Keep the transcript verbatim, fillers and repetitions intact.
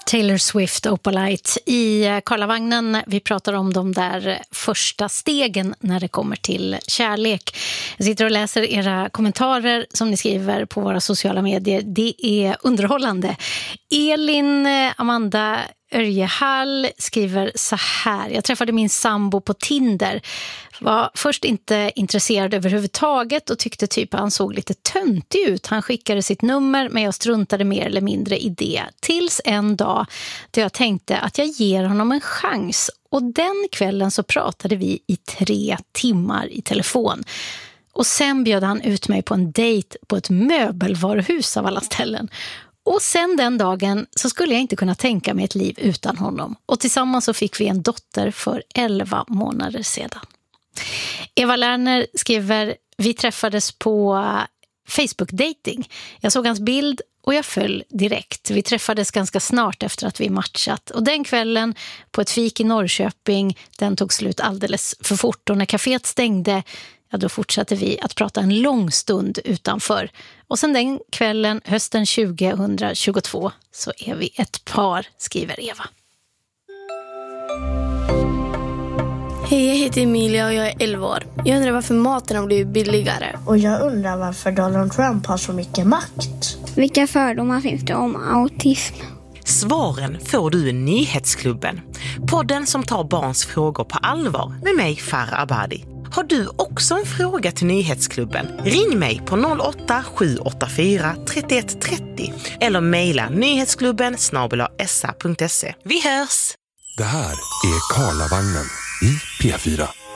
Taylor Swift, Opalite i Karlavagnen. Vi pratar om de där första stegen när det kommer till kärlek. Jag sitter och läser era kommentarer som ni skriver på våra sociala medier. Det är underhållande. Elin, Amanda Örjehall skriver så här: jag träffade min sambo på Tinder. Var först inte intresserad överhuvudtaget och tyckte typ han såg lite töntig ut. Han skickade sitt nummer men jag struntade mer eller mindre i det. Tills en dag då jag tänkte att jag ger honom en chans. Och den kvällen så pratade vi i tre timmar i telefon. Och sen bjöd han ut mig på en dejt på ett möbelvaruhus av alla ställen. Och sen den dagen så skulle jag inte kunna tänka mig ett liv utan honom. Och tillsammans så fick vi en dotter för elva månader sedan. Eva Lerner skriver: vi träffades på Facebook-dating. Jag såg hans bild och jag föll direkt. Vi träffades ganska snart efter att vi matchat. Och den kvällen på ett fik i Norrköping, den tog slut alldeles för fort. Och när kaféet stängde, ja, då fortsatte vi att prata en lång stund utanför. Och sen den kvällen, hösten tjugohundratjugotvå, så är vi ett par, skriver Eva. Hej, jag heter Emilia och jag är elva år. Jag undrar varför maten har blivit billigare. Och jag undrar varför Donald Trump har så mycket makt. Vilka fördomar finns det om autism? Svaren får du i Nyhetsklubben. Podden som tar barns frågor på allvar med mig, Farah Abadi. Har du också en fråga till Nyhetsklubben? Ring mig på noll åtta sju åtta fyra tre ett tre noll eller mejla nyhetsklubben snabel-a s a punkt se. Vi hörs! Det här är Karlavagnen i P fyra.